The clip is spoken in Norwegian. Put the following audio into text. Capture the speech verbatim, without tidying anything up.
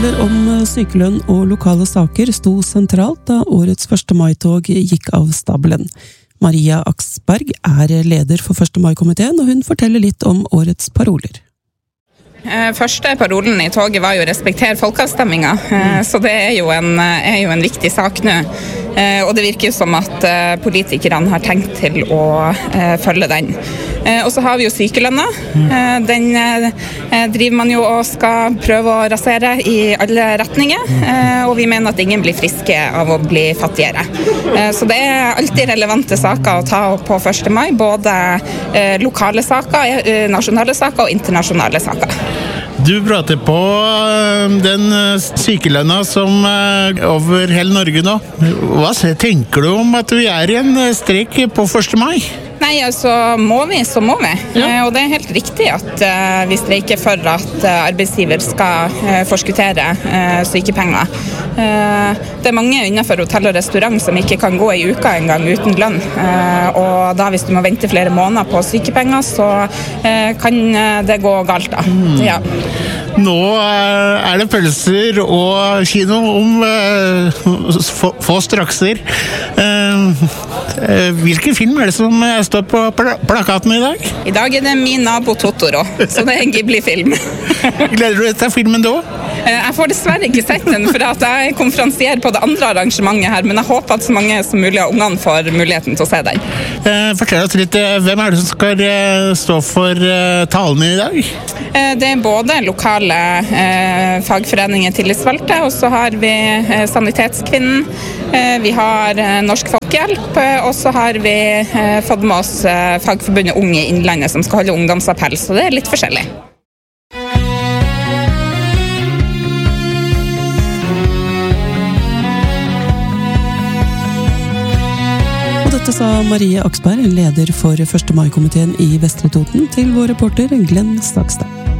Paroler om sykelønn og lokale saker sto sentralt da årets første mai-tog gikk av stabelen. Maria Aksberg er leder for første mai-komiteen, og hun forteller litt om årets paroler. Første parolen i toget var jo respekter folkeavstemminga, så det er jo en, er jo en viktig sak nå. Og det virker jo som at politikerne har tenkt til å følge den. Og så har vi jo sykelønna. Den driver man jo og skal prøve å rasere i alle retninger, og vi mener at ingen blir friske av å bli fattigere. Så det er alltid relevante saker å ta på første mai, både lokale saker, nasjonale saker og internasjonale saker. Du prater på den sykelønna som er over hele Norge nå. Hva tenker du om at vi er i en streik på første mai? Nei, altså må vi, så må vi. Ja. Eh, og det er helt riktig at eh, vi streiker for at eh, arbeidsgiver skal eh, forskuttere eh, sykepenger. Eh, det er mange innenfor hotell og restaurant som ikke kan gå i uka en gang uten lønn. Eh, og da hvis du må vente flere måneder på sykepenger, så eh, kan det gå galt da. Mm. Ja. Nå er det pølser og kino om uh, få, få strakser. Uh, uh, hvilken film er det som står på pl- plakaten i dag? I dag er det Min nabo Totoro, så det er en Ghibli-film. Gleder du deg til filmen da? Jeg får dessverre ikke sett den, for at jeg er konferansier på det andre arrangementet her, men jeg håper at så mange som mulig av ungene får muligheten til å se den. Uh, fortell oss litt, uh, hvem er det som skal uh, stå for uh, talene i dag? Uh, det er både lokale uh, fagforeninger tillitsvalgte, og så har vi uh, Sanitetskvinnen, uh, vi har uh, Norsk Folkehjelp, uh, og så har vi uh, fått med oss uh, Fagforbundet Unge i Innlandet som skal holde ungdomsappell, så det er litt forskjellig. Dette sa Marie Aksberg, leder for første mai-komiteen i Vestre Toten, til vår reporter Glenn Stagstad.